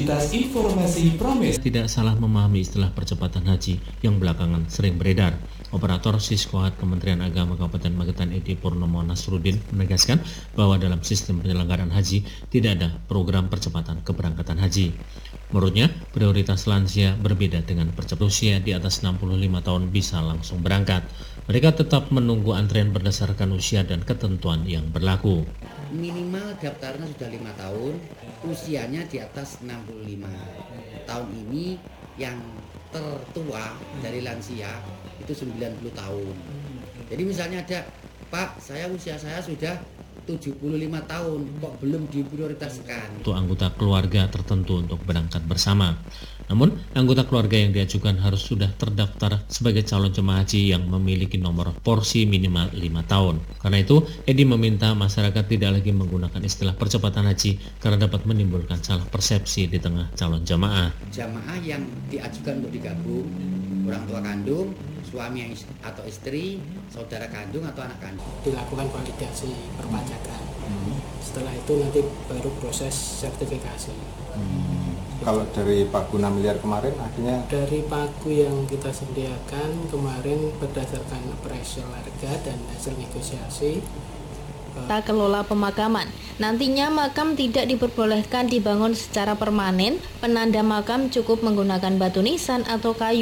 Fasilitas Informasi Prames. Tidak salah memahami istilah percepatan haji yang belakangan sering beredar. Operator Siskohat Kementerian Agama Kabupaten Magetan Edi Purnomo Nasruddin menegaskan bahwa dalam sistem penyelenggaraan haji tidak ada program percepatan keberangkatan haji. Menurutnya, prioritas lansia berbeda dengan percepatan usia di atas 65 tahun bisa langsung berangkat. Mereka tetap menunggu antrian berdasarkan usia dan ketentuan yang berlaku. Minimal daftarnya sudah 5 tahun, usianya di atas 65. Tahun ini yang tertua dari lansia itu 90 tahun. Jadi misalnya ada, Pak, usia saya sudah 75 tahun, kok belum diprioritaskan. Untuk anggota keluarga tertentu untuk berangkat bersama. Namun, anggota keluarga yang diajukan harus sudah terdaftar sebagai calon jemaah haji yang memiliki nomor porsi minimal 5 tahun. Karena itu, Edi meminta masyarakat tidak lagi menggunakan istilah percepatan haji karena dapat menimbulkan salah persepsi di tengah calon jemaah. Jamaah yang diajukan untuk digabung, orang tua kandung, suami atau istri, saudara kandung atau anak kandung. Dilakukan validasi perpajakan. Setelah itu nanti baru proses sertifikasi. Kalau dari Pagu 6 miliar kemarin akhirnya? Dari Pagu yang kita sediakan kemarin berdasarkan appraisal harga dan hasil negosiasi. Tata kelola pemakaman. Nantinya makam tidak diperbolehkan dibangun secara permanen. Penanda makam cukup menggunakan batu nisan atau kayu.